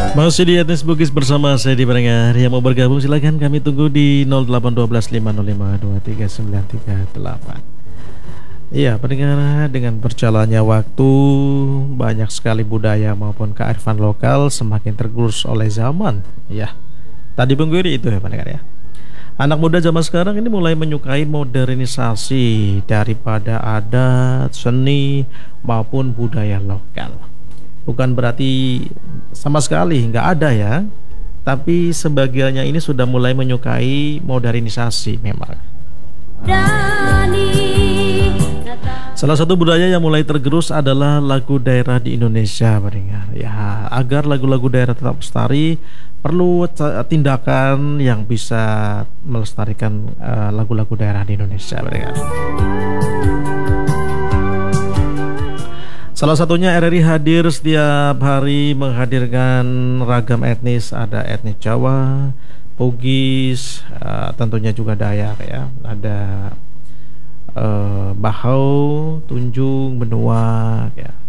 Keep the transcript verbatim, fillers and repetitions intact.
Masih di Etnis Bugis bersama saya di pendengar. Yang mau bergabung silakan, kami tunggu di nol delapan satu dua lima nol lima dua tiga sembilan tiga delapan. Iya pendengar, dengan berjalannya waktu banyak sekali budaya maupun kearifan lokal semakin tergerus oleh zaman. Ya, tadi penggiri itu ya pendengar ya. Anak muda zaman sekarang ini mulai menyukai modernisasi daripada adat, seni maupun budaya lokal. Bukan berarti sama sekali nggak ada ya, tapi sebagiannya ini sudah mulai menyukai modernisasi memang. Salah satu budaya yang mulai tergerus adalah lagu daerah di Indonesia, pendengar. Ya, agar lagu-lagu daerah tetap lestari, perlu tindakan yang bisa melestarikan uh, lagu-lagu daerah di Indonesia, pendengar. Salah satunya R R I hadir setiap hari menghadirkan ragam etnis, ada etnis Jawa, Bugis, uh, tentunya juga Dayak ya, ada uh, Bahau, Tunjung, Benua ya.